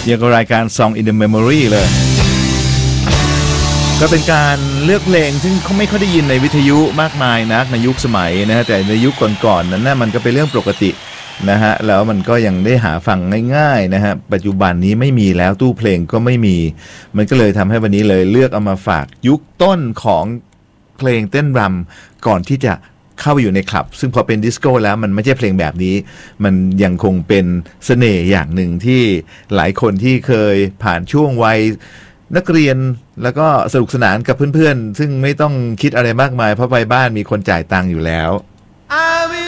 อย่างกับรายการ Song in the Memory เลยก็เป็นการเลือกเพลงซึ่งเขาไม่ค่อยได้ยินในวิทยุมากมายนักในยุคสมัยนะฮะแต่ในยุคก่อนๆนั้นน่ะมันก็เป็นเรื่องปกตินะฮะแล้วมันก็ยังได้หาฟังง่ายๆนะฮะปัจจุบันนี้ไม่มีแล้วตู้เพลงก็ไม่มีมันก็เลยทำให้วันนี้เลยเลือกเอามาฝากยุคต้นของเพลงเต้นรำก่อนที่จะเข้าไปอยู่ในคลับซึ่งพอเป็นดิสโก้แล้วมันไม่ใช่เพลงแบบนี้มันยังคงเป็นเสน่ห์อย่างหนึ่งที่หลายคนที่เคยผ่านช่วงวัยนักเรียนแล้วก็สนุกสนานกับเพื่อนๆซึ่งไม่ต้องคิดอะไรมากมายเพราะไปบ้านมีคนจ่ายตังค์อยู่แล้ว